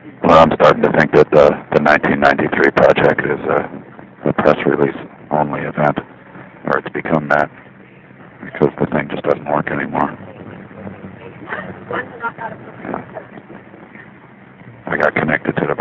Well, I'm starting to think that the 1993 project is a press release only event, or it's become that, because the thing just doesn't work anymore. I got connected to the